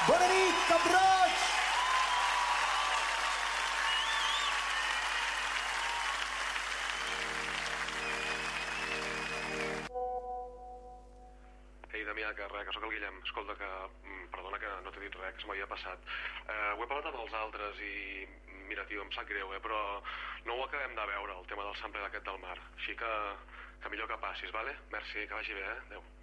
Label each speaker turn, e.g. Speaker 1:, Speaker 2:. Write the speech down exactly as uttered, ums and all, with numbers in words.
Speaker 1: Bona nit, Cap-roig!
Speaker 2: Ei, Damià, que res, que sóc el Guillem. Escolta, que... Perdona que no t'he dit res, que se m'havia passat. Eh, ho he parlat amb els altres i... Mira, tio, em sap greu, eh, però no ho acabem de veure, el tema del sampler aquest del mar. Així que... que millor que passis, vale? Merci, que vagi bé, eh? Adéu.